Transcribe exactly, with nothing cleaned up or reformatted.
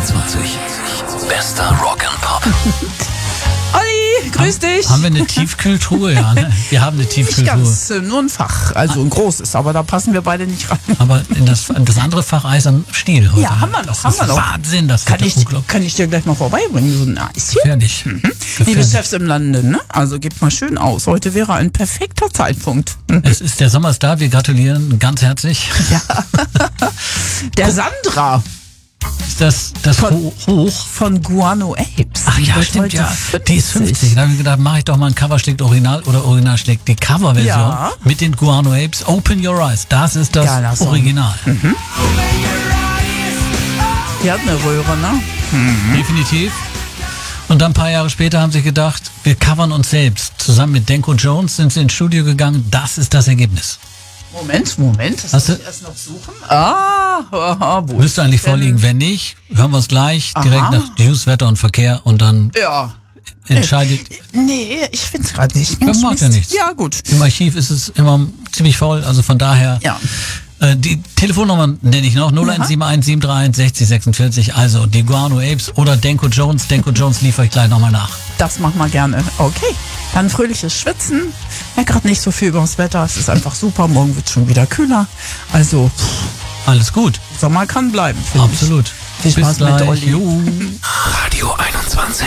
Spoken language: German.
einundzwanzig. Bester Rock and Pop. Olli, grüß dich. Haben wir eine Tiefkühltruhe? Ja, ne? Wir haben eine Nicht Tiefkühltruhe. ganz, äh, nur ein Fach, also ein großes, aber da passen wir beide nicht rein. Aber in das, in das andere Fach Eis am Stiel heute. Ja, haben wir noch, das haben ist wir noch. Wahnsinn, das Kann wird ich, unglaublich kann ich dir gleich mal vorbeibringen, so ein Eischen? gefährlich. Liebe gefährlich. Chefs im Lande, ne? Also gebt mal schön aus. Heute wäre ein perfekter Zeitpunkt. Es ist, der Sommer ist da, wir gratulieren ganz herzlich. Der Sandra Ist das, das Von- Ho- Hoch? von Guano Apes. Ach ja, Wird stimmt, heute ja. Die ist fünfzig. Da habe ich gedacht, mache ich doch mal ein Cover schlägt Original oder Original schlägt die Coverversion Ja. mit den Guano Apes. Open Your Eyes. Das ist das Geiler Song. Original. Die hat eine Röhre, ne? Definitiv. Und dann ein paar Jahre später haben sie gedacht, wir covern uns selbst. Zusammen mit Denko Jones sind sie ins Studio gegangen. Das ist das Ergebnis. Moment, Moment, das Hast muss du- ich erst noch suchen. Ah, aha, wo Müsste ist eigentlich denn- vorliegen. Wenn nicht, hören wir es gleich direkt Aha. nach News, Wetter und Verkehr und dann Ja. entscheidet. Nee, ich find's gerade nicht. Das macht ja Mist. nichts. Ja, gut. Im Archiv ist es immer ziemlich voll, also von daher. Ja. Äh, die Telefonnummer nenne ich noch, null eins sieben eins sieben drei eins sechzig sechsundvierzig, also die Guano Apes oder Denko Jones. Denko Jones liefere ich gleich nochmal nach. Das machen wir gerne. Okay. Dann fröhliches Schwitzen. Ja, gerade nicht so viel über das Wetter. Es ist einfach super. Morgen wird schon wieder kühler. Also, Alles gut. Sommer kann bleiben. finde ich. Absolut. Viel Spaß Bis mit gleich. Olli. Jo. Radio einundzwanzig.